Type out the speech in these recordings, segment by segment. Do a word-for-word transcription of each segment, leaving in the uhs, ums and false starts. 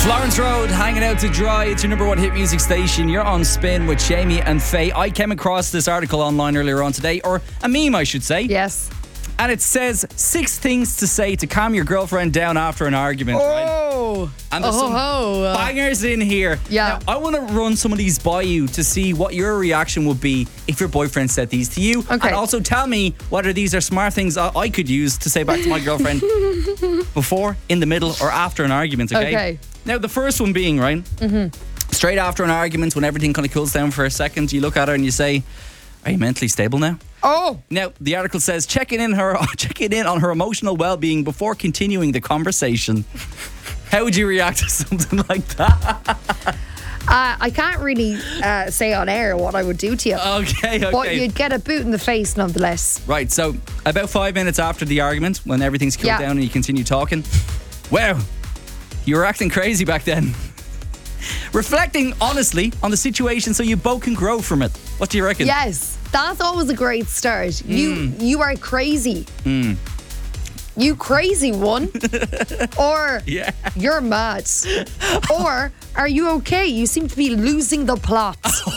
Florence Road, hanging out to dry. It's your number one hit music station. You're on Spin with Jamie and Faye. I came across this article online earlier on today, or a meme, I should say. Yes. And it says six things to say to calm your girlfriend down after an argument. Oh. Right? And there's oh, some oh. bangers in here. Yeah. Now, I want to run some of these by you to see what your reaction would be if your boyfriend said these to you. Okay. And also tell me whether these are smart things I, I could use to say back to my girlfriend before, in the middle, or after an argument, okay? Okay. Now, the first one being, right, mm-hmm. straight after an argument, when everything kind of cools down for a second, you look at her and you say, are you mentally stable now? Oh. Now, the article says, checking in her, checking in on her emotional well-being before continuing the conversation. How would you react to something like that? Uh, I can't really uh, say on air what I would do to you. Okay, okay. But you'd get a boot in the face nonetheless. Right, so about five minutes after the argument, when everything's cooled Yeah. down and you continue talking, wow, you were acting crazy back then. Reflecting honestly on the situation so you both can grow from it. What do you reckon? Yes, that's always a great start. You you are crazy. Mm. You crazy one. Or Yeah. you're mad. Or are you okay? You seem to be losing the plot.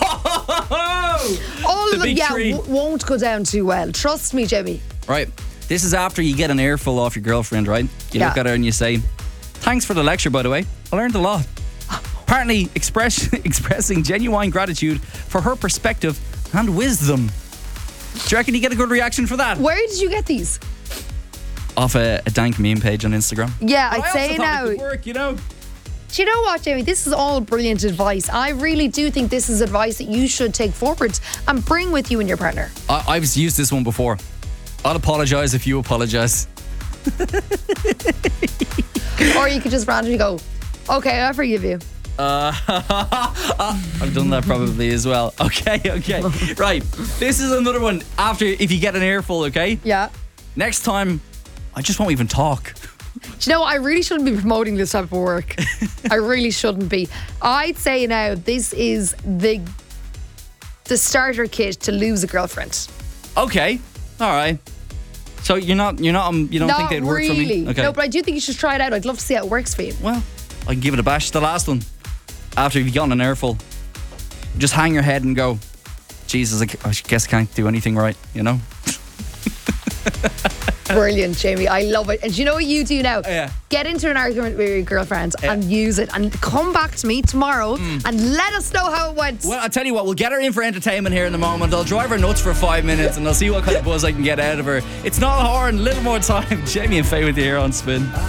All The of them, big yeah, three. w- won't go down too well. Trust me, Jimmy. Right, this is after you get an earful off your girlfriend, right? You Yeah. look at her and you say, thanks for the lecture, by the way. I learned a lot. Apparently express, expressing genuine gratitude for her perspective and wisdom. Do you reckon you get a good reaction for that? Where did you get these? Off a, a dank meme page on Instagram. Yeah, But I'd I say also thought now. it could work, you know? Do you know what, Jamie? This is all brilliant advice. I really do think this is advice that you should take forward and bring with you and your partner. I, I've used this one before. I'll apologise if you apologise. Or you could just randomly go, okay, I forgive you. Uh, I've done that probably as well. Okay, okay. Right. This is another one after if you get an earful, okay? Yeah. Next time, I just won't even talk. Do you know what? I really shouldn't be promoting this type of work. I really shouldn't be. I'd say now this is the the starter kit to lose a girlfriend. Okay. All right. So you're not, you're not, um, you don't Not think they'd work really. for me? Okay. No, but I do think you should try it out. I'd love to see how it works for you. Well, I can give it a bash. The last one. After you've gotten an earful, just hang your head and go, Jesus, I I guess I can't do anything right, you know? Brilliant, Jamie. I love it. And do you know what you do now? Yeah. Get into an argument with your girlfriend Yeah. and use it and come back to me tomorrow and let us know how it went. Well, I'll tell you what, we'll get her in for entertainment here in a moment. I'll drive her nuts for five minutes and I'll see what kind of buzz I can get out of her. It's not hard, a little more time. Jamie and Faye with you here on Spin.